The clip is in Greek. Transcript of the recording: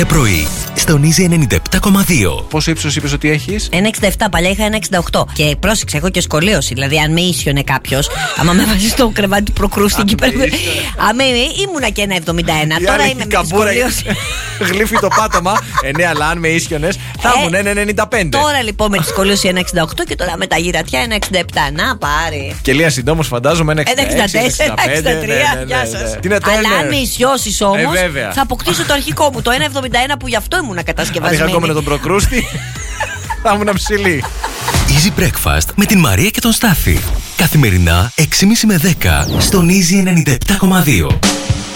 κάθε πρωί στον Easy 97,2. Πόσο ύψος είπες ότι έχεις? 1,67, παλιά είχα 1,68. Και πρόσεξε, έχω και σχολίωση. Δηλαδή, αν με ίσιονε κάποιος, άμα με βάζει στο κρεβάτι του προκρούστη εκεί πέρα. Άμα ήμουνα και 1,71. Τώρα είμαι με σχολίωση. Γλύφει το πάτωμα. Ναι, αλλά αν με ίσιονες θα ήμουν 1,95. Τώρα λοιπόν με τη σχολίωση 1,68 και τώρα με τα γυρατιά 1,67. Να πάρει. Και Λία συντόμως φαντάζομαι 1,64, 1,63. Γεια σας. Αλλά αν με ισιώσεις όμως, θα αποκτήσω το αρχικό μου, το 1,71 που γι' αυτό ήμουν κατασκευασμένη. Αν είχα ακόμα τον προκρούστη, θα ήμουν ψηλή. Easy Breakfast με την Μαρία και τον Στάφη. Καθημερινά 6.30 με 10 στον Easy 97,2.